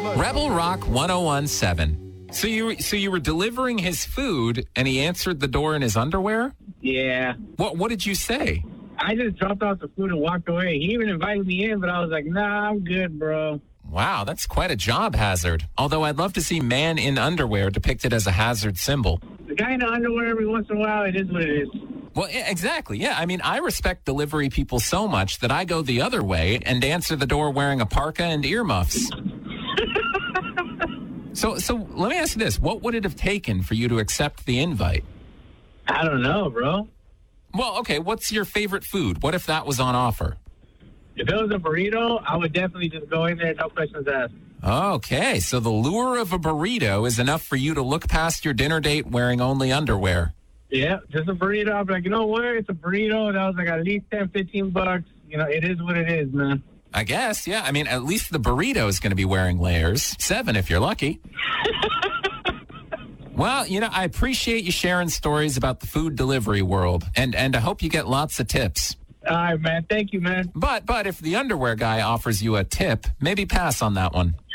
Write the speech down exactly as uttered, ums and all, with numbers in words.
Rebel Rock ten seventeen. So you so you were delivering his food and he answered the door in his underwear? Yeah. What what did you say? I just dropped off the food and walked away. He even invited me in, but I was like, nah, I'm good, bro. Wow, that's quite a job hazard. Although I'd love to see man in underwear depicted as a hazard symbol. The guy in the underwear every once in a while, it is what it is. Well, exactly. Yeah, I mean, I respect delivery people so much that I go the other way and answer the door wearing a parka and earmuffs. So, so let me ask you this. What would it have taken for you to accept the invite? I don't know, bro. Well, okay, what's your favorite food? What if that was on offer? If it was a burrito, I would definitely just go in there, no questions asked. Okay, so the lure of a burrito is enough for you to look past your dinner date wearing only underwear. Yeah, just a burrito. I'd be like, you know what? It's a burrito. That was like at least ten, fifteen bucks. You know, it is what it is, man. I guess, yeah. I mean, at least the burrito is going to be wearing layers. Seven if you're lucky. Well, you know, I appreciate you sharing stories about the food delivery world, and, and I hope you get lots of tips. All right, man. Thank you, man. But but if the underwear guy offers you a tip, maybe pass on that one.